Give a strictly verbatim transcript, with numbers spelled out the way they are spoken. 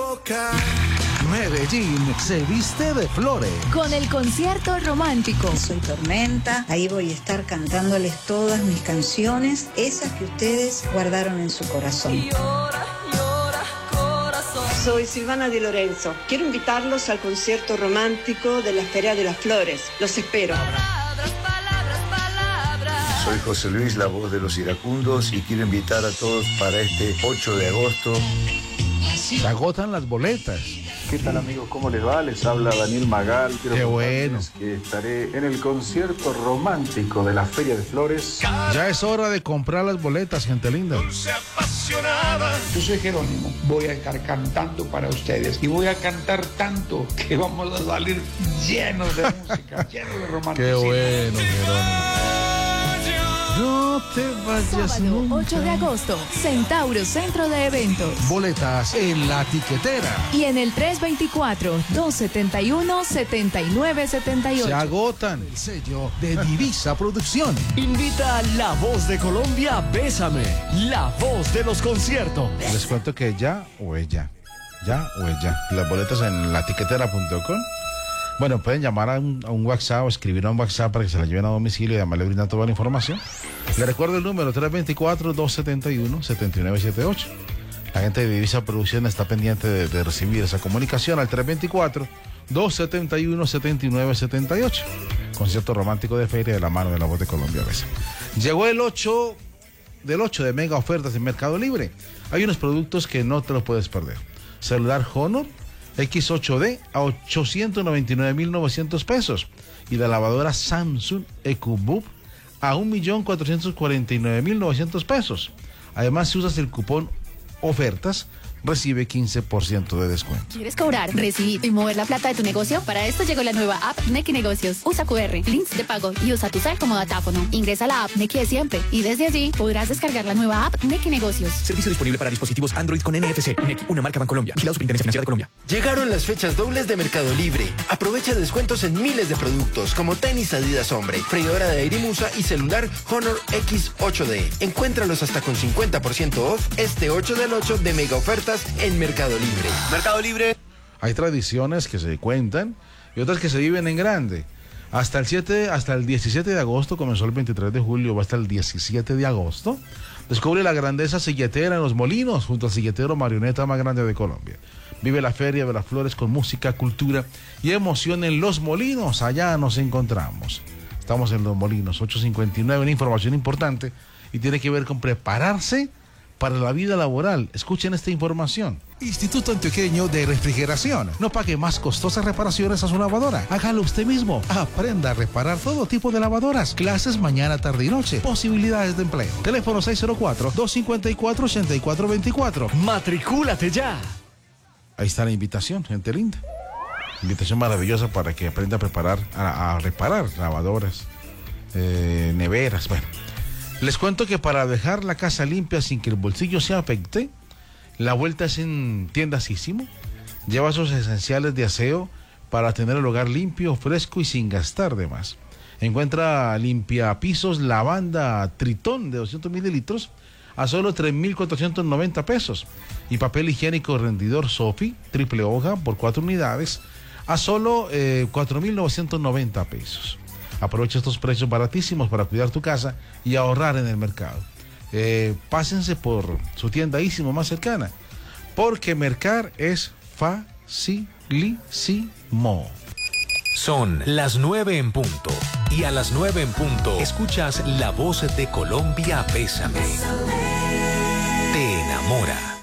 boca. Medellín se viste de flores. Con el concierto romántico. Soy Tormenta, ahí voy a estar cantándoles todas mis canciones, esas que ustedes guardaron en su corazón. Llora, llora, corazón. Soy Silvana Di Lorenzo. Quiero invitarlos al concierto romántico de la Feria de las Flores. Los espero. Palabras, palabras, palabras. Soy José Luis, la voz de los iracundos, y quiero invitar a todos para este ocho de agosto. Se agotan las boletas. ¿Qué tal, amigos? ¿Cómo les va? Les habla Daniel Magal. Quiero Qué bueno. que estaré en el concierto romántico de la Feria de Flores. Ya es hora de comprar las boletas, gente linda. Yo soy Jerónimo, voy a estar cantando para ustedes y voy a cantar tanto que vamos a salir llenos de música, llenos de romanticismo. Qué bueno, Jerónimo. No te vayas Sábado nunca. ocho de agosto, Centauro Centro de Eventos. Boletas en La Tiquetera. Y en el tres veinticuatro, dos setenta y uno, setenta y nueve setenta y Se ocho. agotan. El sello de Divisa Producción. Invita a La Voz de Colombia, Bésame, la voz de los conciertos. Les cuento que ya o ella. Ya o ella. Las boletas en la tiquetera punto com. Bueno, pueden llamar a un, a un WhatsApp o escribir a un WhatsApp para que se la lleven a domicilio y además le brindan toda la información. Le recuerdo el número tres veinticuatro, dos setenta y uno, setenta y nueve setenta y ocho. La gente de Divisa Producción está pendiente de, de recibir esa comunicación al tres veinticuatro, dos setenta y uno, setenta y nueve setenta y ocho. Concierto romántico de feria de la mano de La Voz de Colombia. Besa. Llegó el ocho del ocho de mega ofertas en Mercado Libre. Hay unos productos que no te los puedes perder. Celular Honor equis ocho de a ochocientos noventa y nueve mil novecientos pesos y la lavadora Samsung EcoBook a un millón cuatrocientos cuarenta y nueve mil novecientos pesos. Además, si usas el cupón ofertas, recibe quince por ciento de descuento. ¿Quieres cobrar, recibir y mover la plata de tu negocio? Para esto llegó la nueva app Nequi Negocios. Usa cu erre, links de pago y usa tu cel como datáfono. Ingresa a la app Nequi de siempre y desde allí podrás descargar la nueva app Nequi Negocios. Servicio disponible para dispositivos Android con N F C. Nequi, una marca Bancolombia. Vigilado Superintendencia Financiera de Colombia. Llegaron las fechas dobles de Mercado Libre. Aprovecha descuentos en miles de productos como tenis Adidas Hombre, freidora de aire Musa y celular Honor equis ocho de. Encuéntralos hasta con cincuenta por ciento off este ocho del ocho de mega ofertas en Mercado Libre. Mercado Libre. Hay tradiciones que se cuentan y otras que se viven en grande. Hasta el siete, hasta el diecisiete de agosto, comenzó el veintitrés de julio, va hasta el diecisiete de agosto. Descubre la grandeza silletera en Los Molinos, junto al silletero marioneta más grande de Colombia. Vive la Feria de las Flores con música, cultura y emoción en Los Molinos. Allá nos encontramos. Estamos en Los Molinos, ocho cincuenta y nueve, una información importante y tiene que ver con prepararse para la vida laboral. Escuchen esta información. Instituto Antioqueño de Refrigeración. No pague más costosas reparaciones a su lavadora. Hágalo usted mismo. Aprenda a reparar todo tipo de lavadoras. Clases mañana, tarde y noche. Posibilidades de empleo. Teléfono seis cero cuatro, dos cinco cuatro, ocho cuatro dos cuatro. Matricúlate ya. Ahí está la invitación, gente linda. Invitación maravillosa para que aprenda a preparar, a, a reparar lavadoras, eh, neveras. Bueno, les cuento que para dejar la casa limpia sin que el bolsillo se afecte, la vuelta es en Tiendas Ísimo. Lleva sus esenciales de aseo para tener el hogar limpio, fresco y sin gastar de más. Encuentra limpiapisos lavanda Tritón de doscientos mililitros a solo tres mil cuatrocientos noventa pesos. Y papel higiénico rendidor Sofi, triple hoja por cuatro unidades a solo eh, cuatro mil novecientos noventa pesos. Aprovecha estos precios baratísimos para cuidar tu casa y ahorrar en el mercado. Eh, pásense por su tienda Ísimo más cercana, porque mercar es facilísimo. Son las nueve en punto. Y a las nueve en punto escuchas La Voz de Colombia, Bésame. Te enamora.